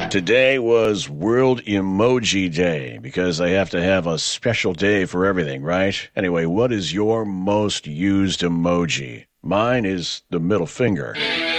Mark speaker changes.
Speaker 1: Today was World Emoji Day because I have to have a special day for everything, right? Anyway, what is your most used emoji? Mine is the middle finger.